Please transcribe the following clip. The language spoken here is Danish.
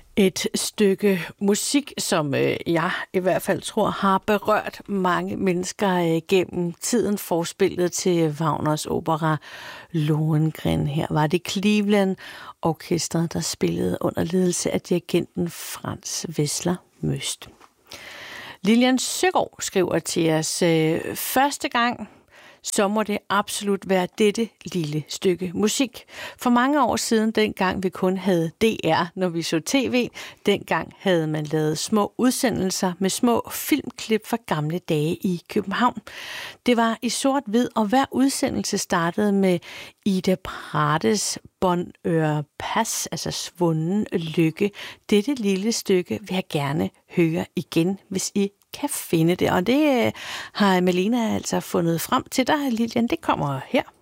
Et stykke musik, som jeg i hvert fald tror har berørt mange mennesker gennem tiden, forspillet til Wagners opera Lohengrin. Her var det Cleveland Orkestret, der spillede under ledelse af dirigenten Franz Wessler Møst. Lilian Søgaard skriver til os, første gang så må det absolut være dette lille stykke musik. For mange år siden, dengang vi kun havde DR, når vi så tv, dengang havde man lavet små udsendelser med små filmklip fra gamle dage i København. Det var i sort-hvid, og hver udsendelse startede med Ida Prates Bonheur Pas, altså Svunden Lykke. Dette lille stykke vil jeg gerne høre igen, hvis I kan finde det. Og det har Malena altså fundet frem til dig, Lilian. Det kommer her.